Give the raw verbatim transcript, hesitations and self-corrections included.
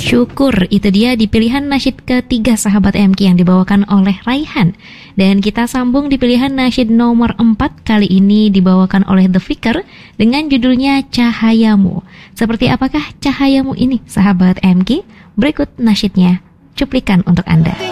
Syukur, itu dia di pilihan nasyid ketiga sahabat M K yang dibawakan oleh Raihan. Dan kita sambung di pilihan nasyid nomor empat, kali ini dibawakan oleh The Fikr dengan judulnya Cahayamu. Seperti apakah cahayamu ini sahabat M K? Berikut nasyidnya, cuplikan untuk Anda.